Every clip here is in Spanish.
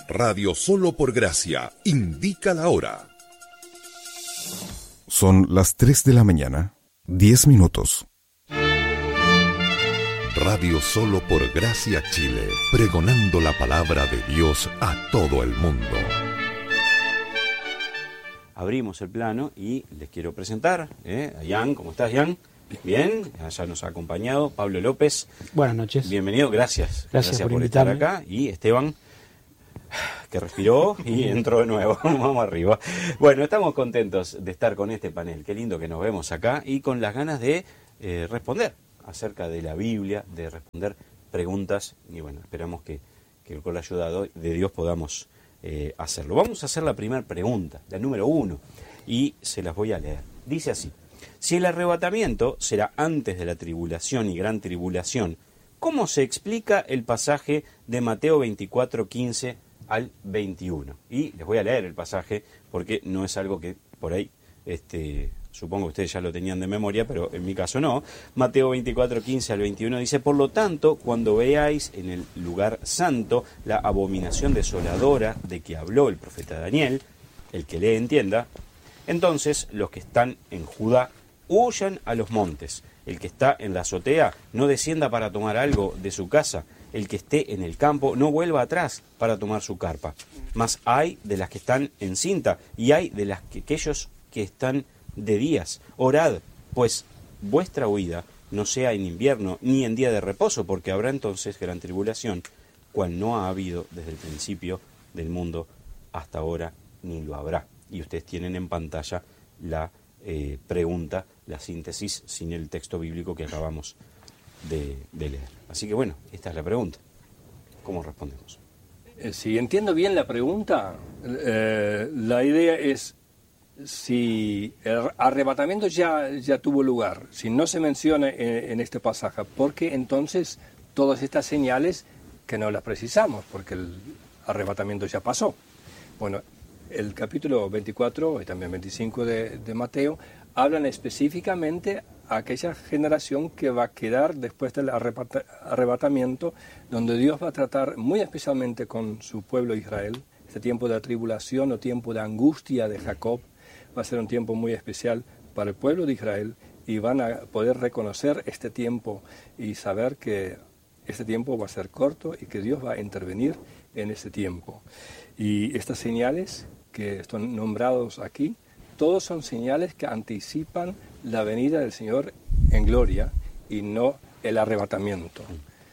Radio Solo por Gracia indica la hora. Son las 3 de la mañana, 10 minutos. Radio Solo por Gracia Chile, pregonando la palabra de Dios a todo el mundo. Abrimos el plano y les quiero presentar a Jan. ¿Cómo estás, Jan? Bien, allá nos ha acompañado Pablo López. Buenas noches. Bienvenido, gracias por estar invitarme. acá. Y Esteban, que respiró y entró de nuevo. Vamos arriba. Bueno, estamos contentos de estar con este panel. Qué lindo que nos vemos acá y con las ganas de responder acerca de la Biblia, de responder preguntas. Y bueno, esperamos que con la ayuda de Dios podamos hacerlo. Vamos a hacer la primera pregunta, la número 1, y se las voy a leer. Dice así: si el arrebatamiento será antes de la tribulación y gran tribulación, ¿cómo se explica el pasaje de Mateo 24, 15 al 21? Y les voy a leer el pasaje porque no es algo que por ahí, supongo que ustedes ya lo tenían de memoria, pero en mi caso no. Mateo 24, 15 al 21 dice: por lo tanto, cuando veáis en el lugar santo la abominación desoladora de que habló el profeta Daniel, el que lee entienda, entonces los que están en Judá huyan a los montes. El que está en la azotea no descienda para tomar algo de su casa. El que esté en el campo no vuelva atrás para tomar su carpa. Mas hay de las que están en cinta y hay de las que aquellos que están de días. Orad, pues vuestra huida no sea en invierno ni en día de reposo, porque habrá entonces gran tribulación, cual no ha habido desde el principio del mundo hasta ahora, ni lo habrá. Y ustedes tienen en pantalla la pregunta, la síntesis, sin el texto bíblico que acabamos de leer. Así que bueno, esta es la pregunta. ¿Cómo respondemos? Si entiendo bien la pregunta, la idea es: si el arrebatamiento ya tuvo lugar, si no se menciona en este pasaje, ¿por qué entonces todas estas señales que no las precisamos? Porque el arrebatamiento ya pasó. Bueno, el capítulo 24 y también 25 de Mateo hablan específicamente a aquella generación que va a quedar después del arrebatamiento, donde Dios va a tratar muy especialmente con su pueblo Israel. Este tiempo de tribulación o tiempo de angustia de Jacob va a ser un tiempo muy especial para el pueblo de Israel, y van a poder reconocer este tiempo y saber que este tiempo va a ser corto y que Dios va a intervenir en ese tiempo. Y estas señales que están nombrados aquí, todos son señales que anticipan la venida del Señor en gloria y no el arrebatamiento.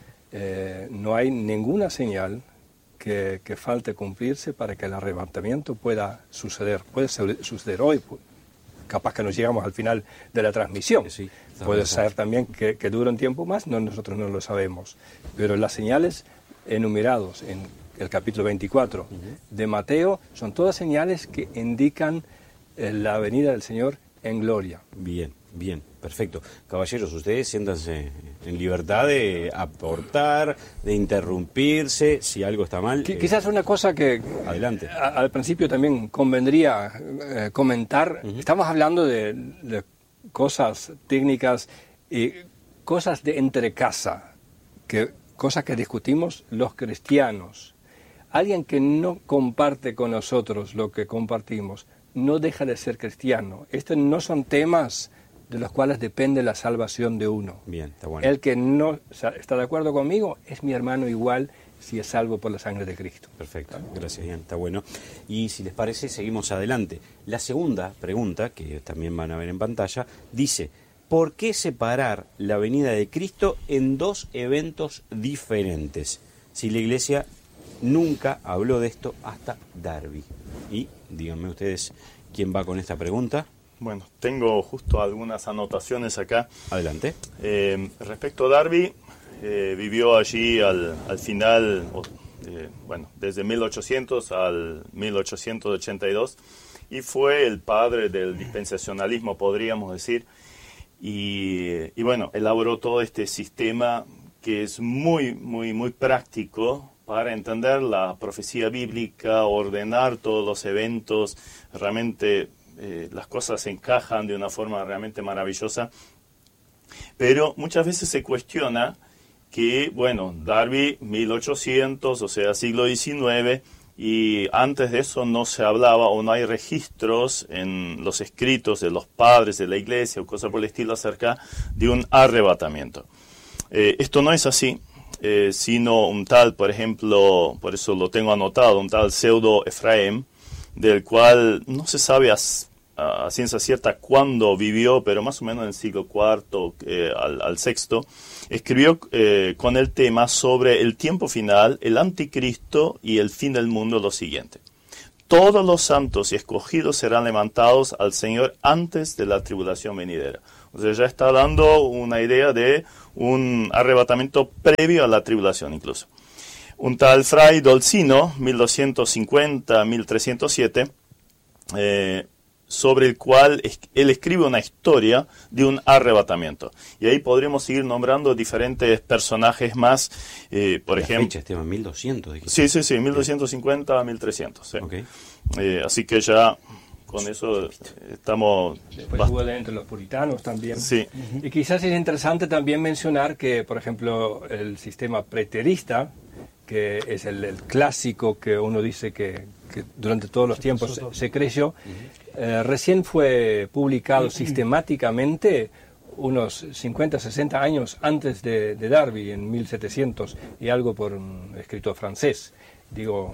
No hay ninguna señal que falte cumplirse para que el arrebatamiento pueda suceder. Puede suceder hoy, capaz que nos llegamos al final de la transmisión. Sí, puede ser también que dure un tiempo más, nosotros no lo sabemos. Pero las señales enumerados en el capítulo 24 de Mateo son todas señales que indican la venida del Señor en gloria. Bien, bien, perfecto. Caballeros, ustedes siéntanse en libertad de aportar, de interrumpirse, si algo está mal. Quizás una cosa que adelante. Al principio también convendría comentar. Estamos hablando de cosas técnicas y cosas de entrecasa, cosas que discutimos los cristianos. Alguien que no comparte con nosotros lo que compartimos no deja de ser cristiano. Estos no son temas de los cuales depende la salvación de uno. Bien, está bueno. El que no está de acuerdo conmigo es mi hermano igual si es salvo por la sangre de Cristo. Perfecto, gracias, Ian, está bueno. Y si les parece, seguimos adelante. La segunda pregunta, que también van a ver en pantalla, dice: ¿por qué separar la venida de Cristo en dos eventos diferentes? Si la Iglesia nunca habló de esto hasta Darby. Y díganme ustedes quién va con esta pregunta. Bueno, tengo justo algunas anotaciones acá. Adelante. Respecto a Darby, vivió allí al final, desde 1800 al 1882, y fue el padre del dispensacionalismo, podríamos decir. Y bueno, elaboró todo este sistema que es muy, muy, muy práctico para entender la profecía bíblica, ordenar todos los eventos. Realmente las cosas se encajan de una forma realmente maravillosa. Pero muchas veces se cuestiona que, bueno, Darby, 1800, o sea, siglo XIX, y antes de eso no se hablaba o no hay registros en los escritos de los padres de la iglesia o cosas por el estilo acerca de un arrebatamiento. Esto no es así, sino un tal, por ejemplo, por eso lo tengo anotado, un tal Pseudo Efraim, del cual no se sabe a ciencia cierta cuándo vivió, pero más o menos en el siglo IV al VI, escribió con el tema sobre el tiempo final, el anticristo y el fin del mundo lo siguiente. Todos los santos y escogidos serán levantados al Señor antes de la tribulación venidera. O sea, ya está dando una idea de un arrebatamiento previo a la tribulación incluso. Un tal Fray Dolcino, 1250-1307, sobre el cual él escribe una historia de un arrebatamiento. Y ahí podríamos seguir nombrando diferentes personajes más, por ejemplo... fecha, Esteban, 1200. Sí, 1250-1300. Sí. Okay. Así que ya con eso estamos... Después hubo entre los puritanos también. Sí. Y quizás es interesante también mencionar que, por ejemplo, el sistema preterista, que es el clásico que uno dice que durante todos los tiempos se creyó, recién fue publicado sistemáticamente unos 50, 60 años antes de Darby, en 1700 y algo, por un escritor francés. Digo,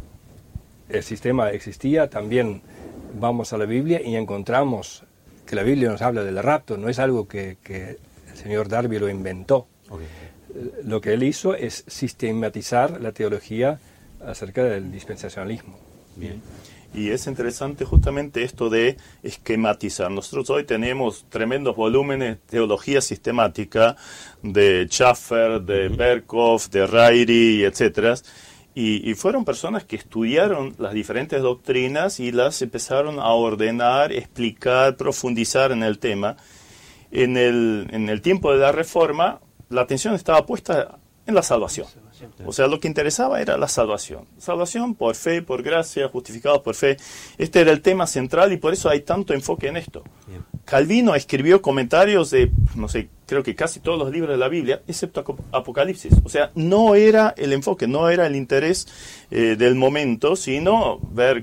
el sistema existía, también vamos a la Biblia y encontramos que la Biblia nos habla del rapto, no es algo que el señor Darby lo inventó. Okay. Lo que él hizo es sistematizar la teología acerca del dispensacionalismo. Bien. Y es interesante justamente esto de esquematizar. Nosotros hoy tenemos tremendos volúmenes de teología sistemática de Schaffer, de Berkhoff, de Ryrie, etc. Y fueron personas que estudiaron las diferentes doctrinas y las empezaron a ordenar, explicar, profundizar en el tema. En el tiempo de la Reforma, la atención estaba puesta en la salvación. O sea, lo que interesaba era la salvación. Salvación por fe, por gracia, justificados por fe. Este era el tema central y por eso hay tanto enfoque en esto. Bien. Calvino escribió comentarios de, no sé, creo que casi todos los libros de la Biblia, excepto Apocalipsis. O sea, no era el enfoque, no era el interés del momento, sino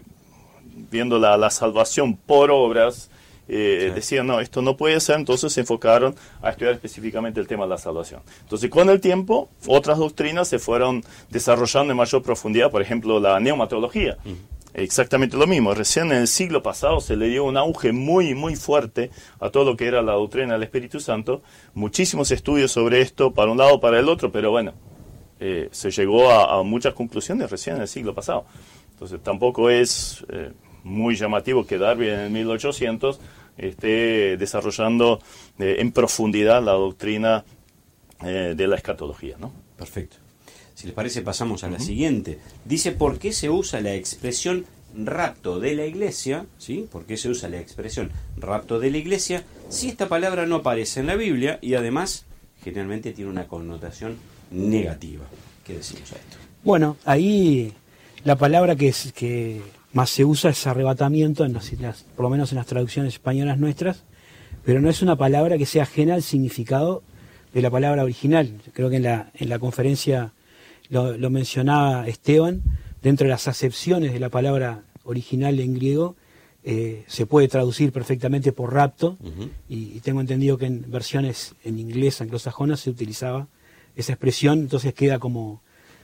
viendo la salvación por obras. Decían, no, esto no puede ser, entonces se enfocaron a estudiar específicamente el tema de la salvación. Entonces, con el tiempo, otras doctrinas se fueron desarrollando en mayor profundidad, por ejemplo, la neumatología. Exactamente lo mismo. Recién en el siglo pasado se le dio un auge muy, muy fuerte a todo lo que era la doctrina del Espíritu Santo. Muchísimos estudios sobre esto, para un lado o para el otro, pero bueno, se llegó a muchas conclusiones recién en el siglo pasado. Entonces, tampoco es muy llamativo que Darby en el 1800 esté desarrollando en profundidad la doctrina de la escatología, ¿no? Perfecto. Si les parece, pasamos a la siguiente. Dice, ¿por qué se usa la expresión rapto de la iglesia? ¿Sí? ¿Por qué se usa la expresión rapto de la iglesia si esta palabra no aparece en la Biblia y además generalmente tiene una connotación negativa? ¿Qué decimos a esto? Bueno, ahí la palabra que más se usa es arrebatamiento, por lo menos en las traducciones españolas nuestras, pero no es una palabra que sea ajena al significado de la palabra original. Creo que en la conferencia lo mencionaba Esteban, dentro de las acepciones de la palabra original en griego, se puede traducir perfectamente por rapto, y tengo entendido que en versiones en inglés anglosajonas se utilizaba esa expresión, entonces queda como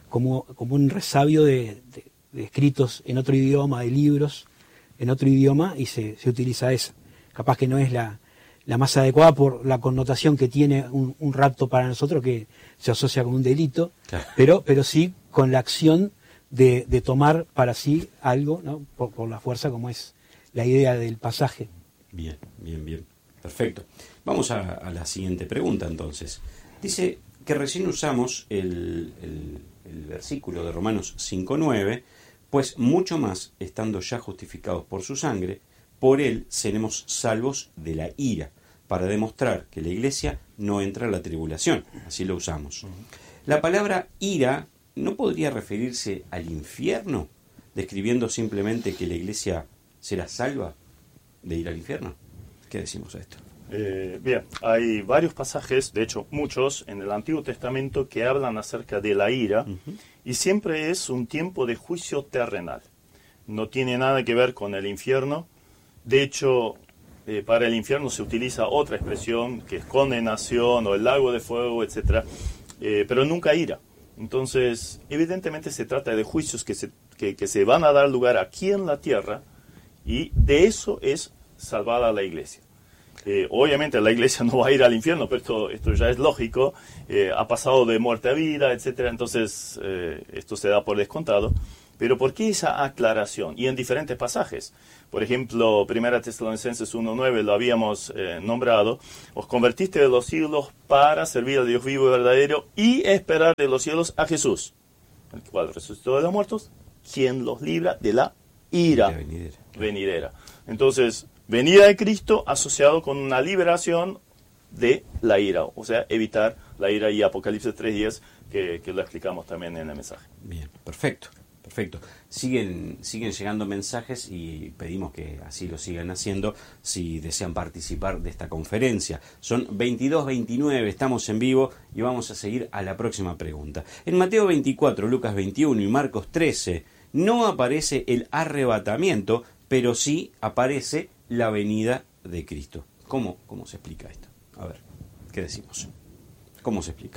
un resabio de escritos en otro idioma, de libros en otro idioma, y se utiliza esa. Capaz que no es la más adecuada por la connotación que tiene un rapto para nosotros, que se asocia con un delito, claro. pero sí con la acción de tomar para sí algo, ¿no? por la fuerza, como es la idea del pasaje. Bien. Perfecto. Vamos a la siguiente pregunta entonces. Dice que recién usamos el versículo de Romanos 5:9, pues mucho más, estando ya justificados por su sangre, por él seremos salvos de la ira, para demostrar que la iglesia no entra en la tribulación. Así lo usamos. La palabra ira no podría referirse al infierno, describiendo simplemente que la iglesia será salva de ir al infierno. ¿Qué decimos a esto? Bien, hay varios pasajes, de hecho muchos, en el Antiguo Testamento que hablan acerca de la ira, y siempre es un tiempo de juicio terrenal. No tiene nada que ver con el infierno. De hecho, para el infierno se utiliza otra expresión, que es condenación o el lago de fuego, etc. Pero nunca ira. Entonces, evidentemente se trata de juicios que se van a dar lugar aquí en la tierra, y de eso es salvada la iglesia. Obviamente la iglesia no va a ir al infierno, pero esto ya es lógico. Ha pasado de muerte a vida, etc. Entonces, esto se da por descontado. Pero ¿por qué esa aclaración? Y en diferentes pasajes. Por ejemplo, 1 Tesalonicenses 1:9 lo habíamos nombrado. Os convertiste de los siglos para servir a Dios vivo y verdadero y esperar de los cielos a Jesús, el cual resucitó de los muertos, quien los libra de la ira venidera. Entonces, venida de Cristo asociado con una liberación de la ira, o sea, evitar la ira, y Apocalipsis 3:10, que lo explicamos también en el mensaje. Bien, perfecto. Siguen llegando mensajes y pedimos que así lo sigan haciendo si desean participar de esta conferencia. Son 22:29, estamos en vivo y vamos a seguir a la próxima pregunta. En Mateo 24, Lucas 21 y Marcos 13 no aparece el arrebatamiento, pero sí aparece la venida de Cristo. ¿Cómo se explica esto? A ver, ¿qué decimos? ¿Cómo se explica?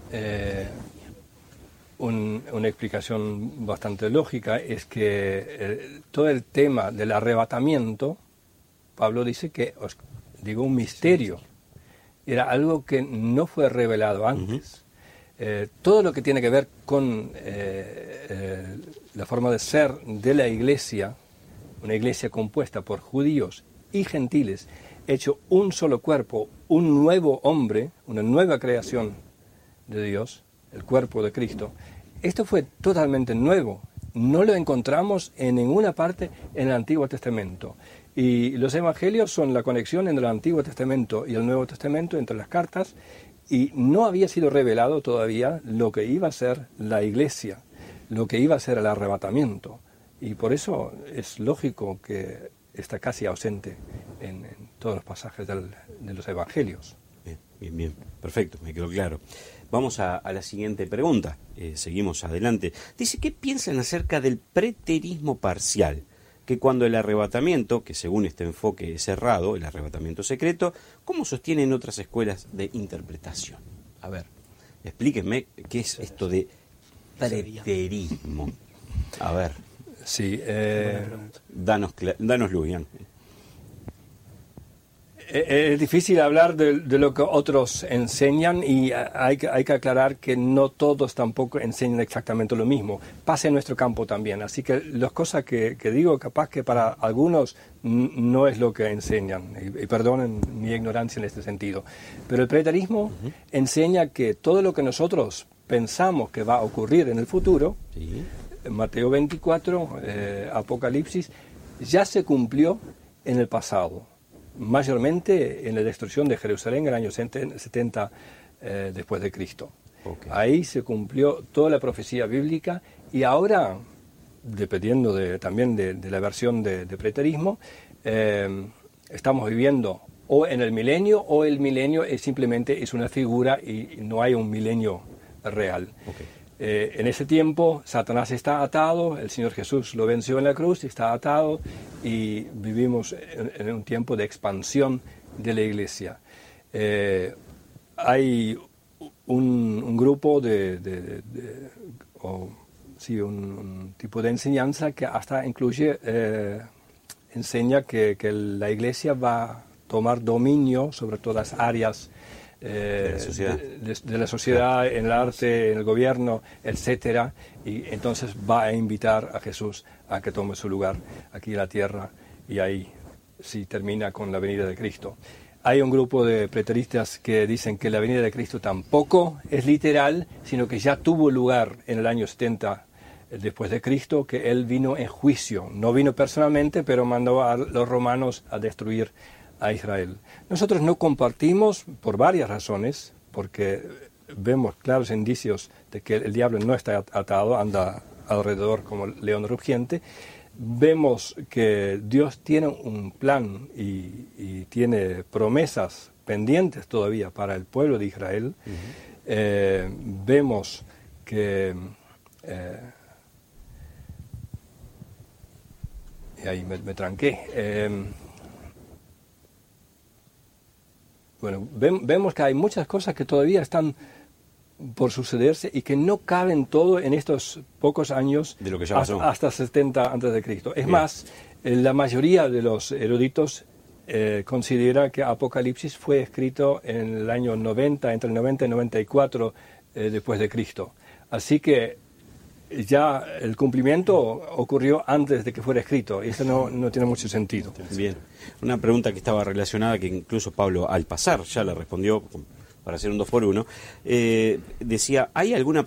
Una explicación bastante lógica es que todo el tema del arrebatamiento, Pablo dice que, un misterio, era algo que no fue revelado antes. Todo lo que tiene que ver con la forma de ser de la iglesia, una iglesia compuesta por judíos y gentiles, hecho un solo cuerpo, un nuevo hombre, una nueva creación de Dios, el cuerpo de Cristo. Esto fue totalmente nuevo. No lo encontramos en ninguna parte en el Antiguo Testamento. Y los evangelios son la conexión entre el Antiguo Testamento y el Nuevo Testamento, entre las cartas, y no había sido revelado todavía lo que iba a ser la iglesia, lo que iba a ser el arrebatamiento. Y por eso es lógico que está casi ausente en todos los pasajes de los evangelios. Bien, perfecto, me quedó claro. Vamos a la siguiente pregunta, seguimos adelante. Dice, ¿qué piensan acerca del preterismo parcial? Que cuando el arrebatamiento, que según este enfoque es errado, el arrebatamiento secreto, ¿cómo sostienen otras escuelas de interpretación? A ver, explíquenme qué es esto de preterismo. A ver. Sí, danos luz, Ian. Es difícil hablar de lo que otros enseñan, y hay que aclarar que no todos tampoco enseñan exactamente lo mismo. Pasa en nuestro campo también. Así que las cosas que digo, capaz que para algunos no es lo que enseñan. Y perdonen mi ignorancia en este sentido. Pero el preterismo enseña que todo lo que nosotros pensamos que va a ocurrir en el futuro, ¿sí? Mateo 24, Apocalipsis, ya se cumplió en el pasado. Mayormente en la destrucción de Jerusalén en el año 70 después de Cristo. Okay. Ahí se cumplió toda la profecía bíblica, y ahora, dependiendo también de la versión de preterismo, estamos viviendo o en el milenio, o el milenio simplemente es una figura y no hay un milenio real. Okay. En ese tiempo Satanás está atado, el Señor Jesús lo venció en la cruz, está atado, y vivimos en un tiempo de expansión de la iglesia. Hay un grupo un tipo de enseñanza que hasta incluye, enseña que la iglesia va a tomar dominio sobre todas las áreas de la sociedad, en el arte, en el gobierno, etcétera, y entonces va a invitar a Jesús a que tome su lugar aquí en la tierra, y ahí sí termina con la venida de Cristo. Hay un grupo de preteristas que dicen que la venida de Cristo tampoco es literal, sino que ya tuvo lugar en el año 70 después de Cristo, que Él vino en juicio, no vino personalmente, pero mandó a los romanos a destruir a Israel. Nosotros no compartimos por varias razones, porque vemos claros indicios de que el diablo no está atado, anda alrededor como león rugiente. vemos que Dios tiene un plan y tiene promesas pendientes todavía para el pueblo de Israel. Vemos que y ahí me tranqué. Bueno, vemos que hay muchas cosas que todavía están por sucederse y que no caben todo en estos pocos años de lo que ya pasó. Hasta 70 antes de Cristo. Es Bien. más, la mayoría de los eruditos considera que Apocalipsis fue escrito en el año 90, entre el 90 y 94 después de Cristo. Así que ya el cumplimiento ocurrió antes de que fuera escrito, y eso no tiene mucho sentido. Bien, una pregunta que estaba relacionada, que incluso Pablo al pasar ya la respondió para hacer un 2 por 1, decía, ¿hay alguna